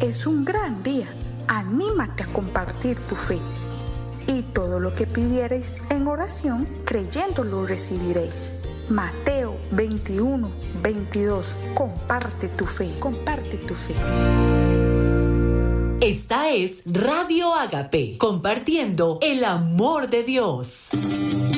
es un gran día. Anímate a compartir tu fe. Y todo lo que pidiereis en oración, creyendo lo recibiréis. Mateo 21:22. Comparte tu fe, comparte tu fe. Esta es Radio Ágape, compartiendo el amor de Dios.